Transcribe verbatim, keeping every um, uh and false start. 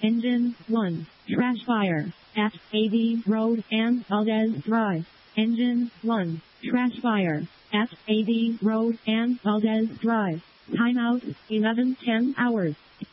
Engine one. Trash fire at A V Road and Valdez Drive. Engine one. Trash fire at A V Road and Valdez Drive. Timeout eleven ten hours.